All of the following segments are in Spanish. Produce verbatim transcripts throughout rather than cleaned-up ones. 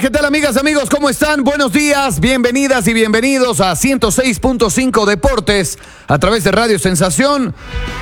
¿qué tal, amigas, amigos? ¿Cómo están? Buenos días, bienvenidas y bienvenidos a ciento seis punto cinco Deportes a través de Radio Sensación.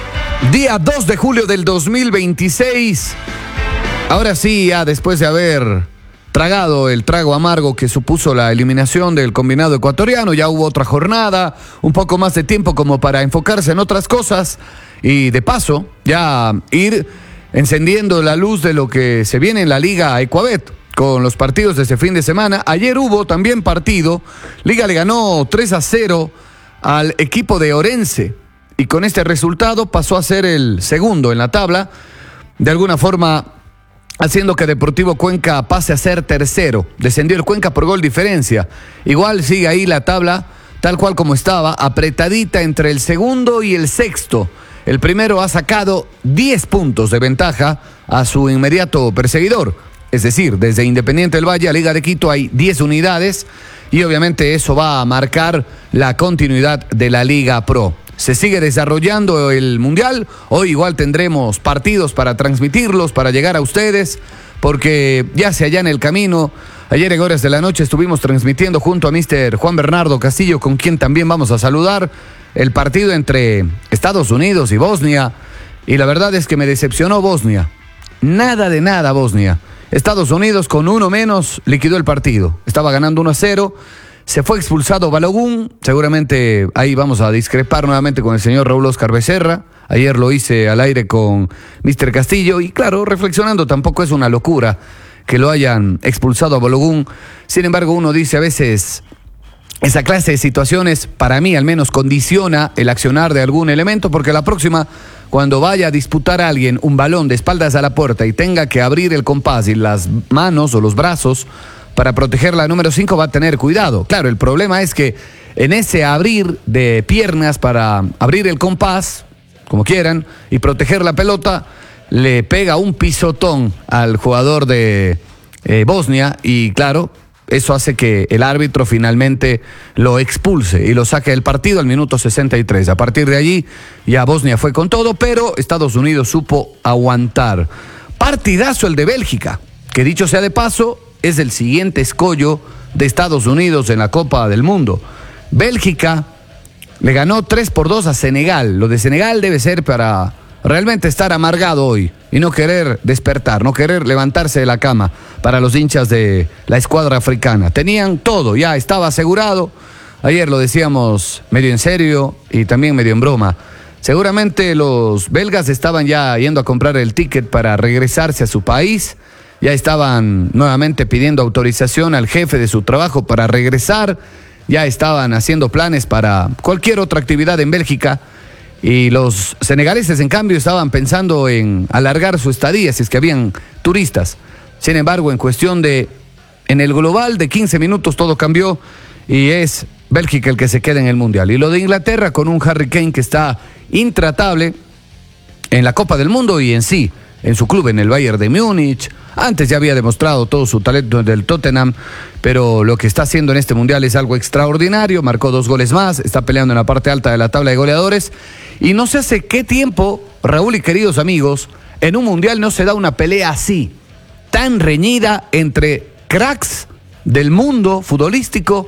Día dos de julio del dos mil veintiséis. Ahora sí, ya después de haber tragado el trago amargo que supuso la eliminación del combinado ecuatoriano, ya hubo otra jornada, un poco más de tiempo como para enfocarse en otras cosas y de paso ya ir encendiendo la luz de lo que se viene en la Liga Ecuabet con los partidos de este fin de semana. Ayer hubo también partido. Liga le ganó tres a cero al equipo de Orense y con este resultado pasó a ser el segundo en la tabla, de alguna forma haciendo que Deportivo Cuenca pase a ser tercero. Descendió el Cuenca por gol diferencia. Igual sigue ahí la tabla tal cual como estaba, apretadita entre el segundo y el sexto. El primero ha sacado diez puntos de ventaja a su inmediato perseguidor. Es decir, desde Independiente del Valle a Liga de Quito hay diez unidades y obviamente eso va a marcar la continuidad de la Liga Pro. Se sigue desarrollando el Mundial. Hoy igual tendremos partidos para transmitirlos, para llegar a ustedes, porque ya se allá en el camino. Ayer en horas de la noche estuvimos transmitiendo junto a mister Juan Bernardo Castillo, con quien también vamos a saludar, el partido entre Estados Unidos y Bosnia. Y la verdad es que me decepcionó Bosnia. Nada de nada Bosnia. Estados Unidos con uno menos liquidó el partido. Estaba ganando uno a cero. Se fue expulsado Balogun. Seguramente ahí vamos a discrepar nuevamente con el señor Raúl Oscar Becerra. Ayer lo hice al aire con mister Castillo. Y claro, reflexionando, tampoco es una locura que lo hayan expulsado a Balogun. Sin embargo, uno dice a veces, esa clase de situaciones, para mí al menos, condiciona el accionar de algún elemento, porque la próxima, cuando vaya a disputar a alguien un balón de espaldas a la puerta y tenga que abrir el compás y las manos o los brazos para proteger la número cinco, va a tener cuidado. Claro, el problema es que en ese abrir de piernas para abrir el compás, como quieran, y proteger la pelota, le pega un pisotón al jugador de eh, Bosnia y claro, eso hace que el árbitro finalmente lo expulse y lo saque del partido al minuto sesenta y tres. A partir de allí ya Bosnia fue con todo, pero Estados Unidos supo aguantar. Partidazo el de Bélgica, que dicho sea de paso, es el siguiente escollo de Estados Unidos en la Copa del Mundo. Bélgica le ganó tres por dos a Senegal. Lo de Senegal debe ser para realmente estar amargado hoy y no querer despertar, no querer levantarse de la cama para los hinchas de la escuadra africana. Tenían todo, ya estaba asegurado. Ayer lo decíamos medio en serio y también medio en broma. Seguramente los belgas estaban ya yendo a comprar el ticket para regresarse a su país. Ya estaban nuevamente pidiendo autorización al jefe de su trabajo para regresar. Ya estaban haciendo planes para cualquier otra actividad en Bélgica. Y los senegaleses, en cambio, estaban pensando en alargar su estadía, si es que habían turistas. Sin embargo, en cuestión de, en el global de quince minutos todo cambió y es Bélgica el que se queda en el Mundial. Y lo de Inglaterra con un Harry Kane que está intratable en la Copa del Mundo y en sí, en su club, en el Bayern de Múnich. Antes ya había demostrado todo su talento del Tottenham, pero lo que está haciendo en este Mundial es algo extraordinario. Marcó dos goles más, está peleando en la parte alta de la tabla de goleadores. Y no sé hace qué tiempo, Raúl y queridos amigos, en un Mundial no se da una pelea así, tan reñida entre cracks del mundo futbolístico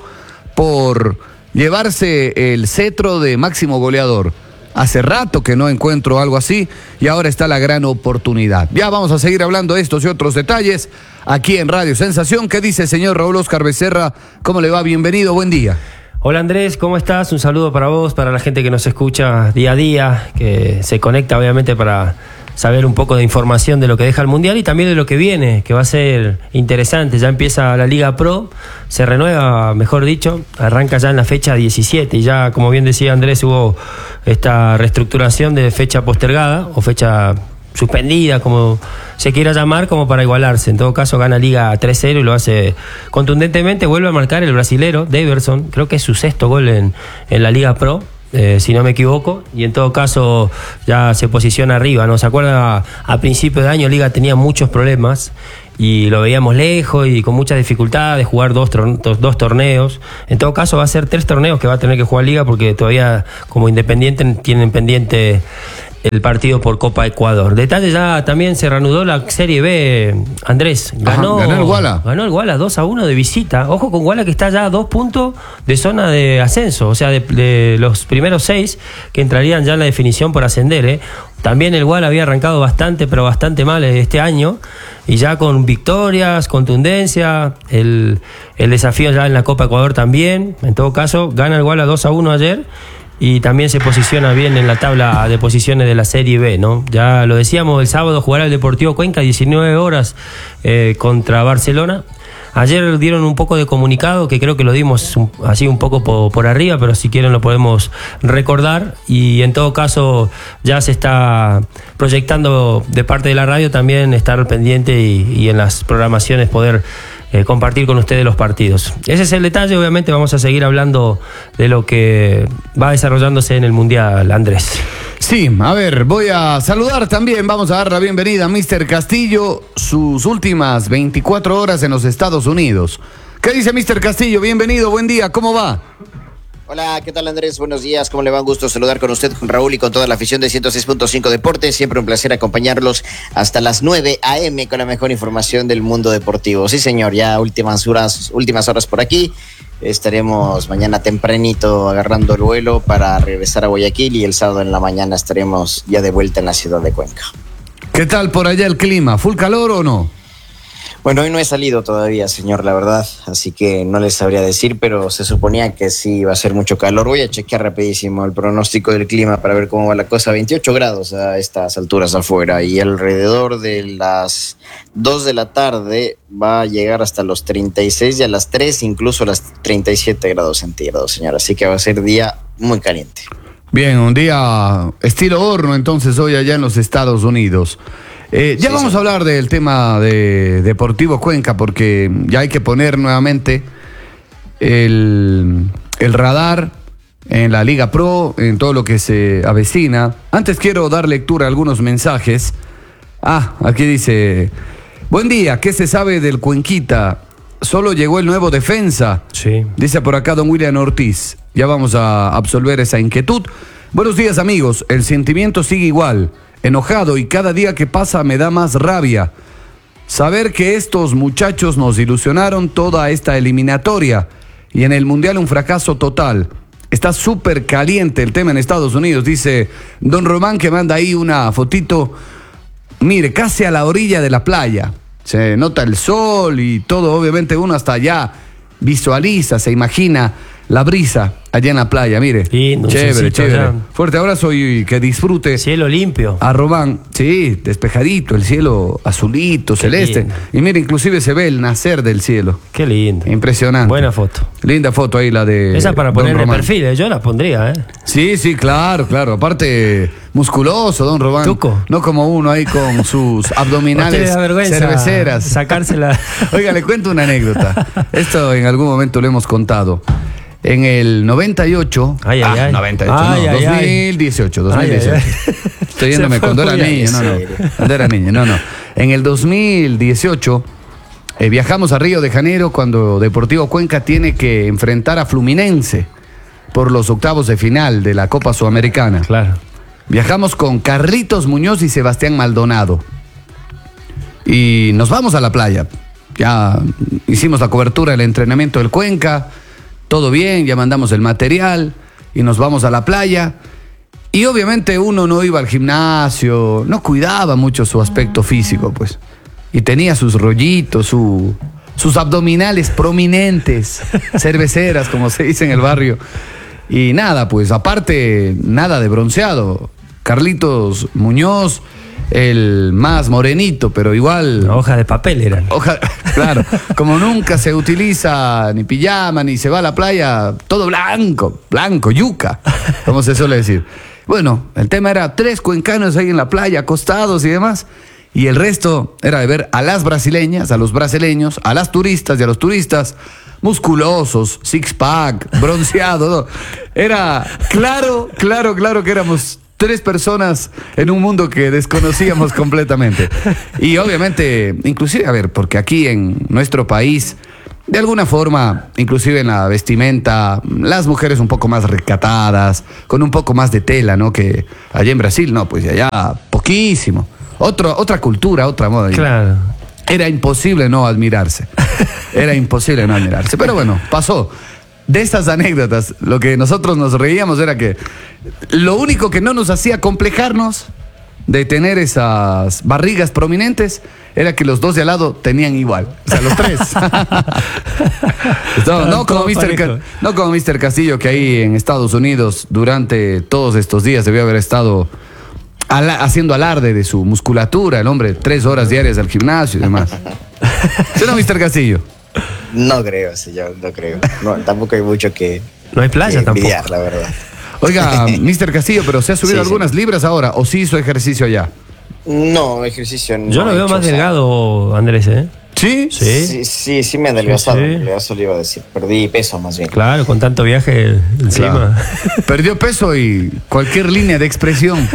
por llevarse el cetro de máximo goleador. Hace rato que no encuentro algo así y ahora está la gran oportunidad. Ya vamos a seguir hablando de estos y otros detalles aquí en Radio Sensación. ¿Qué dice el señor Raúl Oscar Becerra? ¿Cómo le va? Bienvenido, buen día. Hola Andrés, ¿cómo estás? Un saludo para vos, para la gente que nos escucha día a día, que se conecta obviamente para saber un poco de información de lo que deja el Mundial y también de lo que viene, que va a ser interesante. Ya empieza la Liga Pro, se renueva, mejor dicho, arranca ya en la fecha diecisiete y ya, como bien decía Andrés, hubo esta reestructuración de fecha postergada o fecha suspendida, como se quiera llamar, como para igualarse. En todo caso gana Liga tres cero y lo hace contundentemente. Vuelve a marcar el brasilero Daverson, creo que es su sexto gol en, en la Liga Pro, eh, si no me equivoco, y en todo caso ya se posiciona arriba, ¿no? ¿Se acuerda? A, a principio de año Liga tenía muchos problemas y lo veíamos lejos y con mucha dificultad de jugar dos, dos, dos torneos. En todo caso va a ser tres torneos que va a tener que jugar Liga porque todavía como Independiente tienen pendiente el partido por Copa Ecuador. Detalle, ya también se reanudó la Serie B, Andrés. Ganó, Ajá, ganó el Guala. Ganó el Guala dos a uno de visita. Ojo con Guala, que está ya a dos puntos de zona de ascenso, o sea, de, de los primeros seis que entrarían ya en la definición por ascender, ¿eh? También el Guala había arrancado bastante, pero bastante mal este año, y ya con victorias, contundencia, el, el desafío ya en la Copa Ecuador también. En todo caso, gana el Guala dos a uno ayer, y también se posiciona bien en la tabla de posiciones de la Serie B, ¿no? Ya lo decíamos, el sábado jugará el Deportivo Cuenca, diecinueve horas eh, contra Barcelona. Ayer dieron un poco de comunicado, que creo que lo dimos un, así un poco por, por arriba, pero si quieren lo podemos recordar. Y en todo caso ya se está proyectando de parte de la radio también estar pendiente y, y en las programaciones poder eh, compartir con ustedes los partidos. Ese es el detalle. Obviamente vamos a seguir hablando de lo que va desarrollándose en el Mundial, Andrés. Sí, a ver, voy a saludar también, vamos a dar la bienvenida a míster Castillo, sus últimas veinticuatro horas en los Estados Unidos. ¿Qué dice míster Castillo? Bienvenido, buen día, ¿cómo va? Hola, ¿qué tal, Andrés? Buenos días, ¿cómo le va? Un gusto saludar con usted, con Raúl y con toda la afición de ciento seis punto cinco Deportes. Siempre un placer acompañarlos hasta las nueve a eme con la mejor información del mundo deportivo. Sí, señor, ya últimas horas, últimas horas por aquí. Estaremos mañana tempranito agarrando el vuelo para regresar a Guayaquil, y el sábado en la mañana estaremos ya de vuelta en la ciudad de Cuenca. ¿Qué tal por allá el clima? ¿Full calor o no? Bueno, hoy no he salido todavía, señor, la verdad, así que no les sabría decir, pero se suponía que sí iba a ser mucho calor. Voy a chequear rapidísimo el pronóstico del clima para ver cómo va la cosa. veintiocho grados a estas alturas afuera, y alrededor de las dos de la tarde va a llegar hasta los treinta y seis, y a las tres incluso las treinta y siete grados centígrados, señor. Así que va a ser día muy caliente. Bien, un día estilo horno entonces hoy allá en los Estados Unidos. Eh, ya sí, vamos sí. a hablar del tema de Deportivo Cuenca, porque ya hay que poner nuevamente el, el radar en la Liga Pro, en todo lo que se avecina. Antes quiero dar lectura a algunos mensajes. Ah, aquí dice: buen día, ¿qué se sabe del Cuenquita? Solo llegó el nuevo defensa. Sí. Dice por acá don William Ortiz. Ya vamos a absolver esa inquietud. Buenos días, amigos. El sentimiento sigue igual. Enojado, y cada día que pasa me da más rabia saber que estos muchachos nos ilusionaron toda esta eliminatoria, y en el Mundial un fracaso total. Está súper caliente el tema en Estados Unidos, dice don Román, que manda ahí una fotito. Mire, casi a la orilla de la playa. Se nota el sol y todo, obviamente uno hasta allá visualiza, se imagina la brisa allá en la playa, mire. Lindo, chévere, chévere. Allá. Fuerte abrazo y que disfrute. Cielo limpio. A Román, sí, despejadito, el cielo azulito, qué celeste. Lindo. Y mire, inclusive se ve el nacer del cielo. Qué lindo. Impresionante. Buena foto. Linda foto ahí la de esa para poner en perfil, yo la pondría, ¿eh? Sí, sí, claro, claro. Aparte, musculoso, don Román. Tuco. No como uno ahí con sus abdominales cerveceras. Sacársela. Oiga, le cuento una anécdota. Esto en algún momento lo hemos contado. En el noventa y ocho, ay, ay, ah, ay. noventa y ocho, ay, no, ay, dos mil dieciocho, ay. dos mil dieciocho. Ay, ay, ay. Estoy yéndome cuando era niño, no, no, cuando era niño, no, no. En el dos mil dieciocho eh, viajamos a Río de Janeiro cuando Deportivo Cuenca tiene que enfrentar a Fluminense por los octavos de final de la Copa Sudamericana. Claro. Viajamos con Carlitos Muñoz y Sebastián Maldonado. Y nos vamos a la playa. Ya hicimos la cobertura del entrenamiento del Cuenca. Todo bien, ya mandamos el material y nos vamos a la playa. Y obviamente uno no iba al gimnasio, no cuidaba mucho su aspecto físico, pues. Y tenía sus rollitos, su, sus abdominales prominentes, cerveceras, como se dice en el barrio. Y nada, pues aparte, nada de bronceado. Carlitos Muñoz, el más morenito, pero igual... Una hoja de papel eran. Hoja, claro, como nunca se utiliza ni pijama, ni se va a la playa, todo blanco, blanco, yuca, como se suele decir. Bueno, el tema era tres cuencanos ahí en la playa, acostados y demás, y el resto era de ver a las brasileñas, a los brasileños, a las turistas y a los turistas, musculosos, six-pack, bronceados. Era claro, claro, claro que éramos... tres personas en un mundo que desconocíamos completamente. Y obviamente, inclusive, a ver, porque aquí en nuestro país de alguna forma, inclusive en la vestimenta, las mujeres un poco más recatadas, con un poco más de tela, ¿no? Que allá en Brasil, no, pues allá poquísimo. Otro, otra cultura, otra moda. Claro. Era imposible no admirarse. Era imposible no admirarse. Pero bueno, pasó. De estas anécdotas, lo que nosotros nos reíamos era que lo único que no nos hacía complejarnos de tener esas barrigas prominentes era que los dos de al lado tenían igual. O sea, los tres. no, no, como mister Ca- no como mister Castillo, que ahí en Estados Unidos durante todos estos días debió haber estado ala- haciendo alarde de su musculatura. El hombre, tres horas diarias al gimnasio y demás. ¿Sí, no, mister Castillo? No creo, señor, no creo. No, tampoco hay mucho que, No hay playa que tampoco. envidiar, la verdad. Oiga, mister Castillo, pero ¿se ha subido Sí, algunas sí. libras ahora o sí hizo ejercicio allá? No, ejercicio no. Yo lo he veo hecho, más o sea, delgado, Andrés, ¿eh? ¿Sí? Sí. Sí, sí, sí me he adelgazado, Sí, sí. eso le iba a decir. Perdí peso más bien. Claro, con tanto viaje encima. Claro. Perdió peso y cualquier línea de expresión.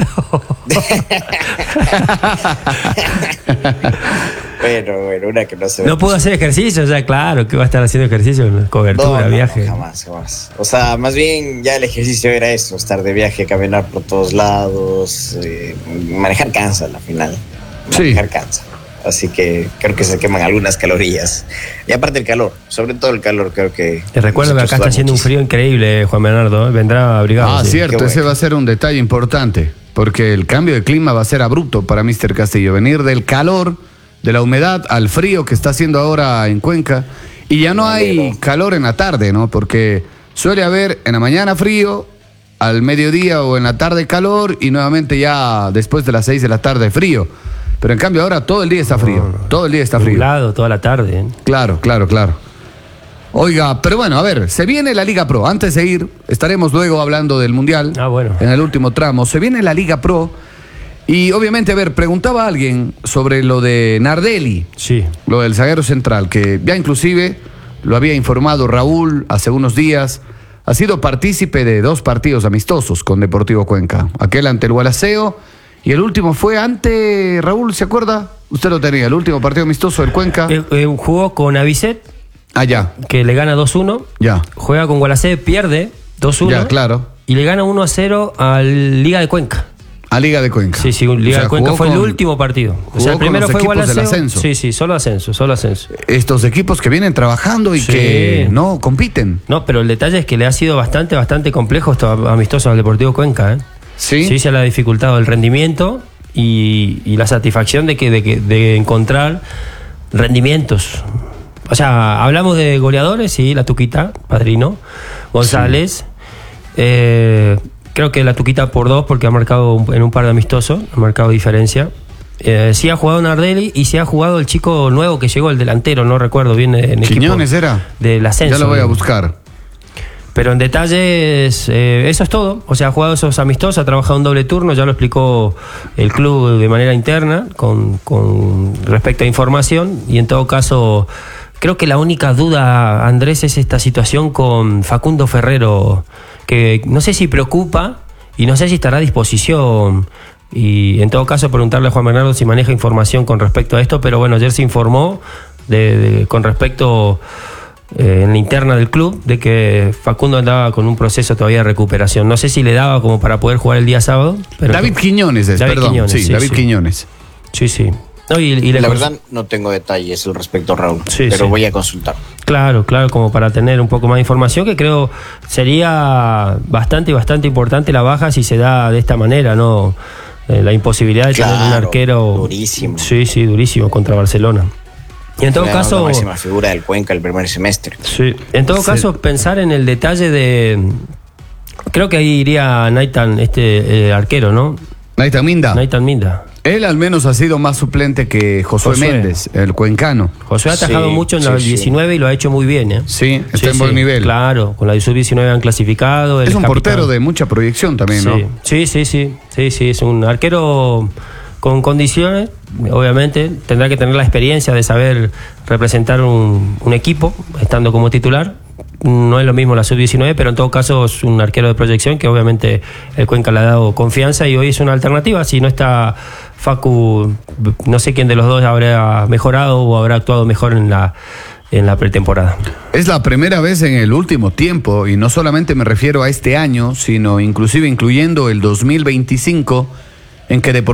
Bueno, bueno, una que no se ve. No pudo hacer ejercicio, ya claro, que va a estar haciendo ejercicio, cobertura, No, no, viaje. no, jamás, jamás. O sea, más bien ya el ejercicio era eso, estar de viaje, caminar por todos lados, eh, manejar cansa al final. Sí. Manejar cansa. Así que creo que se queman algunas calorías. Y aparte el calor, sobre todo el calor, creo que... Te recuerdo que acá está haciendo un frío increíble, Juan Bernardo, ¿eh? Vendrá abrigado. Ah, sí. cierto, Qué ese bueno. va a ser un detalle importante, porque el cambio de clima va a ser abrupto para mister Castillo. Venir del calor, de la humedad, al frío que está haciendo ahora en Cuenca. Y ya no hay calor en la tarde, ¿no? Porque suele haber en la mañana frío, al mediodía o en la tarde calor, y nuevamente ya después de las seis de la tarde frío. Pero en cambio ahora todo el día está frío, No, no. todo el día está frío. Nublado toda la tarde. ¿eh? Claro, claro, claro. Oiga, pero bueno, a ver, se viene la Liga Pro. Antes de ir, estaremos luego hablando del Mundial. Ah, bueno. En el último tramo. Se viene la Liga Pro. Y obviamente, a ver, preguntaba a alguien sobre lo de Nardelli, Sí. lo del zaguero central, que ya inclusive lo había informado Raúl hace unos días. Ha sido partícipe de dos partidos amistosos con Deportivo Cuenca. Aquel ante el Gualaceo y el último fue ante, Raúl, ¿se acuerda? Usted lo tenía, el último partido amistoso del Cuenca. Eh, eh, jugó con Avicet, Allá, que le gana dos uno. ya. Juega con Gualacé, pierde dos uno. Ya, claro. Y le gana uno a cero al Liga de Cuenca. A Liga de Cuenca. Sí, sí, Liga O sea, de Cuenca jugó fue el con último partido. O jugó sea, el con primero los fue equipos del Gualaceo. ascenso. Sí, sí, solo ascenso, solo ascenso. Estos equipos que vienen trabajando y Sí. que no compiten. No, pero el detalle es que le ha sido bastante, bastante complejo estos amistosos al Deportivo Cuenca, ¿eh? Sí. Sí, se le ha dificultado el rendimiento y, y la satisfacción de que, de que de encontrar rendimientos. O sea, hablamos de goleadores, sí, la Tuquita, Padrino, González. Eh, creo que la Tuquita por dos porque ha marcado un- en un par de amistosos, ha marcado diferencia. Eh, sí ha jugado Nardelli y sí ha jugado el chico nuevo que llegó, el delantero, no recuerdo bien en equipo Quiñones era. del ascenso. Ya lo voy a buscar. Pero en detalles, eh, eso es todo. O sea, ha jugado esos amistosos, ha trabajado un doble turno, ya lo explicó el club de manera interna con, con respecto a información. Y en todo caso, creo que la única duda, Andrés, es esta situación con Facundo Ferrero, que no sé si preocupa y no sé si estará a disposición. Y en todo caso, preguntarle a Juan Bernardo si maneja información con respecto a esto. Pero bueno, ayer se informó de, de- con respecto... Eh, en la interna del club, de que Facundo andaba con un proceso todavía de recuperación. No sé si le daba como para poder jugar el día sábado. Pero David Quiñones es, David perdón. Quiñones, sí, sí, David sí. Quiñones. Sí, sí. No, y, y le La cons- verdad no tengo detalles al respecto, Raúl, Sí, pero sí. voy a consultar. Claro, claro, como para tener un poco más de información, que creo sería bastante, bastante importante la baja si se da de esta manera, ¿no? Eh, la imposibilidad de tener un Claro, arquero. durísimo. Sí, sí, durísimo contra Barcelona. Y en todo Era caso. la máxima figura del Cuenca el primer semestre. Sí. En todo Sí. caso, pensar en el detalle de. Creo que ahí iría Naitan, este eh, arquero, ¿no? Naitan Minda. Naitan Minda. Él al menos ha sido más suplente que Josué, Josué. Méndez, el cuencano. José ha atajado Sí, mucho en sí, la sí. diecinueve y lo ha hecho muy bien, ¿eh? Sí, está en buen nivel. Claro, con la sub diecinueve han clasificado. él Es un capitán. portero de mucha proyección también, ¿no? Sí, sí, sí, sí, sí, sí, es un arquero con condiciones, obviamente, tendrá que tener la experiencia de saber representar un, un equipo, estando como titular. No es lo mismo la sub diecinueve, pero en todo caso es un arquero de proyección que obviamente el Cuenca le ha dado confianza y hoy es una alternativa. Si no está Facu, no sé quién de los dos habrá mejorado o habrá actuado mejor en la en la pretemporada. Es la primera vez en el último tiempo, y no solamente me refiero a este año, sino inclusive incluyendo el dos mil veinticinco, en que Deportivo